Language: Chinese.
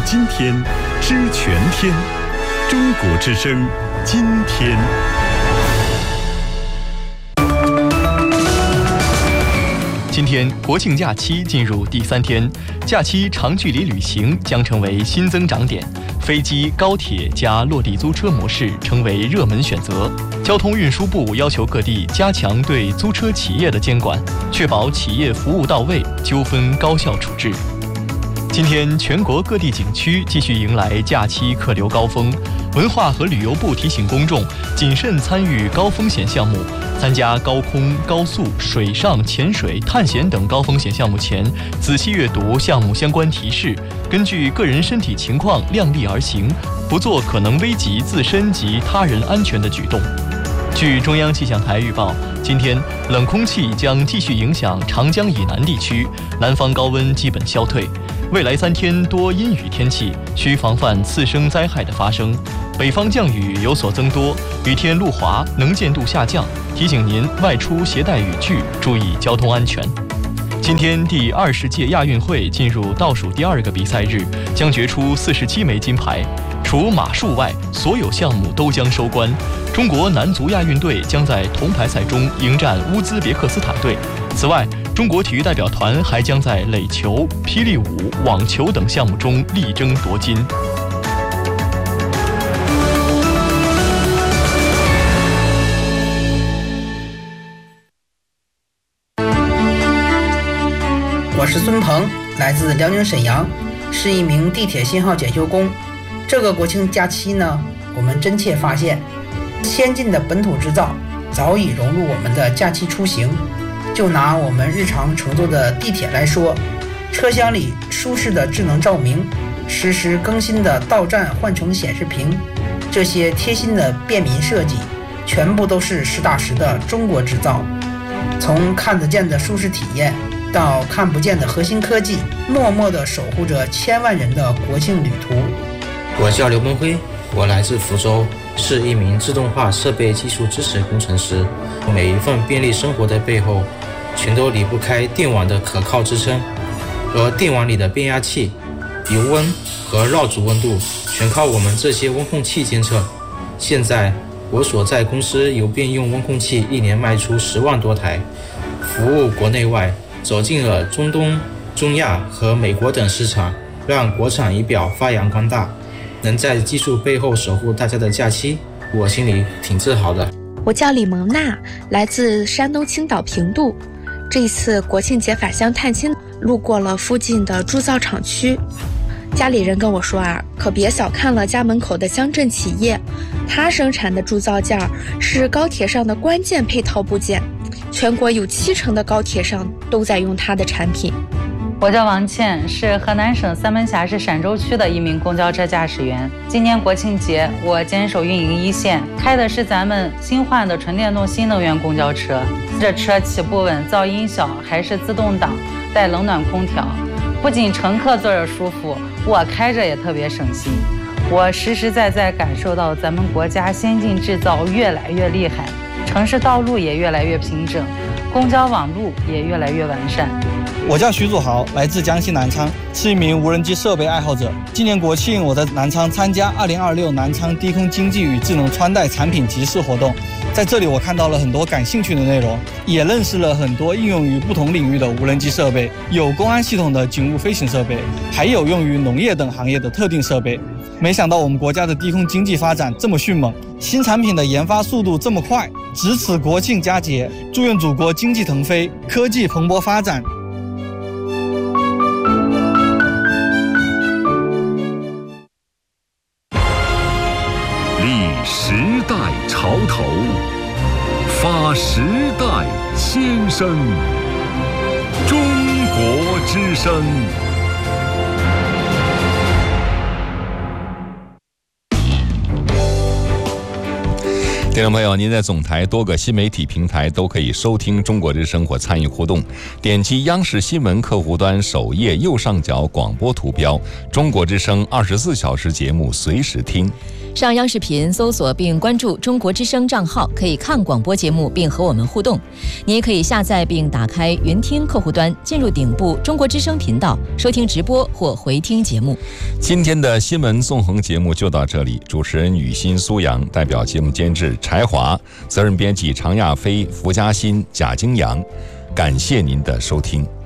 今天，知全天。中国之声，今天。 今天国庆假期进入第3天，假期长距离旅行将成为新增长点，飞机、高铁加落地租车模式成为热门选择。交通运输部要求各地加强对租车企业的监管，确保企业服务到位，纠纷高效处置。今天全国各地景区继续迎来假期客流高峰，文化和旅游部提醒公众谨慎参与高风险项目。参加高空、高速、水上、潜水、探险等高风险项目前，仔细阅读项目相关提示，根据个人身体情况量力而行，不做可能危及自身及他人安全的举动。据中央气象台预报，今天冷空气将继续影响长江以南地区，南方高温基本消退。未来3天多阴雨天气，需防范次生灾害的发生。北方降雨有所增多，雨天路滑，能见度下降，提醒您外出携带雨具，注意交通安全。今天第20届亚运会进入倒数第2个比赛日，将决出47枚金牌，除马术外，所有项目都将收官。中国男足亚运队将在铜牌赛中迎战乌兹别克斯坦队。此外，中国体育代表团还将在垒球、霹雳舞、网球等项目中力争夺金。 我是孙鹏，来自辽宁沈阳，是一名地铁信号检修工。这个国庆假期呢，我们真切发现，先进的本土制造早已融入我们的假期出行。就拿我们日常乘坐的地铁来说，车厢里舒适的智能照明，实时更新的到站换乘显示屏，这些贴心的便民设计，全部都是实打实的中国制造。从看得见的舒适体验到看不见的核心科技，默默地守护着千万人的国庆旅途。 我叫刘梦辉，我来自福州，是一名自动化设备技术支持工程师。每一份便利生活的背后，全都离不开电网的可靠支撑，而电网里的变压器、油温和绕组温度全靠我们这些温控器监测。现在我所在公司有便用温控器1年卖出10万多台，服务国内外，走进了中东、中亚和美国等市场，让国产仪表发扬光大。能在技术背后守护大家的假期，我心里挺自豪的。 我叫李蒙娜，来自山东青岛平度。这一次国庆节返乡探亲，路过了附近的铸造厂区。家里人跟我说啊，可别小看了家门口的乡镇企业，它生产的铸造件是高铁上的关键配套部件，全国有70%的高铁上都在用它的产品。 我叫王倩，是河南省三门峡市陕州区的一名公交车驾驶员。今年国庆节，我坚守运营一线，开的是咱们新换的纯电动新能源公交车。这车起步稳，噪音小，还是自动挡，带冷暖空调。不仅乘客坐着舒服，我开着也特别省心。我实实在在感受到咱们国家先进制造越来越厉害，城市道路也越来越平整，公交网路也越来越完善。 我叫徐祖豪，来自江西南昌，是一名无人机设备爱好者。今年国庆，我在南昌参加2026南昌低空经济与智能穿戴产品集市活动。在这里，我看到了很多感兴趣的内容，也认识了很多应用于不同领域的无人机设备，有公安系统的警务飞行设备，还有用于农业等行业的特定设备。没想到我们国家的低空经济发展这么迅猛，新产品的研发速度这么快。值此国庆佳节，祝愿祖国经济腾飞，科技蓬勃发展。 立时代潮头，发时代先声。中国之声。 听众朋友，您在总台多个新媒体平台都可以收听中国之声或参与互动，点击央视新闻客户端首页右上角广播图标，中国之声24小时节目随时听。 上央视频搜索并关注中国之声账号，可以看广播节目并和我们互动。你也可以下载并打开云听客户端，进入顶部中国之声频道，收听直播或回听节目。 今天的新闻纵横节目就到这里，主持人雨欣、苏阳，代表节目监制柴华，责任编辑常亚飞、福嘉欣、贾京阳，感谢您的收听。